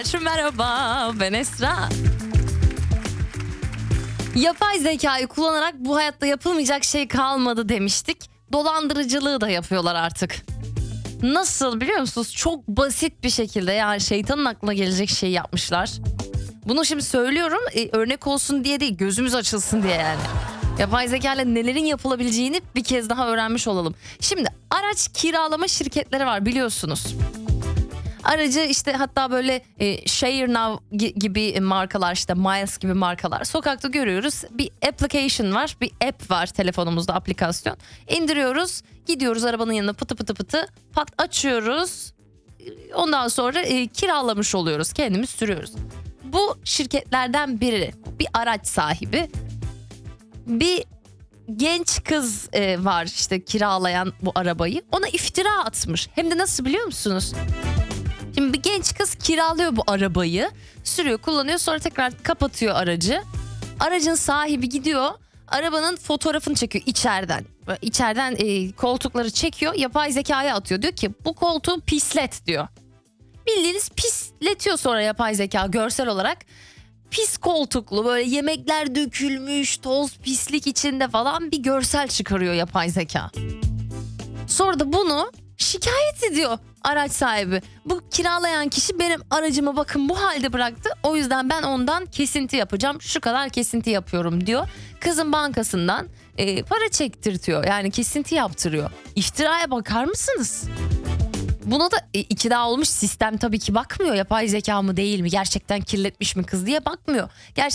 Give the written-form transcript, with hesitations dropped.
Merhaba, ben Esra. Yapay zekayı kullanarak bu hayatta yapılmayacak şey kalmadı demiştik. Dolandırıcılığı da yapıyorlar artık. Nasıl biliyor musunuz? Çok basit bir şekilde, yani şeytanın aklına gelecek şeyi yapmışlar. Bunu şimdi söylüyorum örnek olsun diye değil, gözümüz açılsın diye yani. Yapay zeka ile nelerin yapılabileceğini bir kez daha öğrenmiş olalım. Şimdi araç kiralama şirketleri var, biliyorsunuz. Aracı işte, hatta böyle Share Now gibi markalar, işte Miles gibi markalar sokakta görüyoruz. Bir application var, bir app var telefonumuzda, aplikasyon. İndiriyoruz, gidiyoruz arabanın yanına, pıtı pıtı pıtı pat açıyoruz. Ondan sonra kiralamış oluyoruz, kendimiz sürüyoruz. Bu şirketlerden biri bir araç sahibi, bir genç kız var işte kiralayan bu arabayı, ona iftira atmış. Hem de nasıl biliyor musunuz? Şimdi bir genç kız kiralıyor bu arabayı, sürüyor, kullanıyor, sonra tekrar kapatıyor aracı. Aracın sahibi gidiyor, arabanın fotoğrafını çekiyor içeriden. İçeriden koltukları çekiyor, yapay zekaya atıyor. Diyor ki bu koltuğu pislet diyor. Bildiğiniz pisletiyor sonra yapay zeka görsel olarak. Pis koltuklu, böyle yemekler dökülmüş, toz pislik içinde falan bir görsel çıkarıyor yapay zeka. Sonra da bunu şikayet ediyor araç sahibi. Bu kiralayan kişi benim aracımı bakın bu halde bıraktı. O yüzden ben ondan kesinti yapacağım. Şu kadar kesinti yapıyorum diyor. Kızın bankasından para çektirtiyor. Yani kesinti yaptırıyor. İftiraya bakar mısınız? Buna da iki daha olmuş, sistem tabii ki bakmıyor. Yapay zeka mı değil mi? Gerçekten kirletmiş mi kız diye bakmıyor.